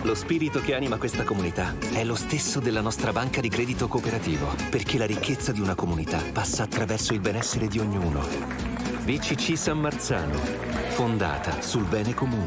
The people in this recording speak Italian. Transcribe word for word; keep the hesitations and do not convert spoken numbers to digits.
Lo spirito che anima questa comunità è lo stesso della nostra banca di credito cooperativo, perché la ricchezza di una comunità passa attraverso il benessere di ognuno. B C C San Marzano, fondata sul bene comune.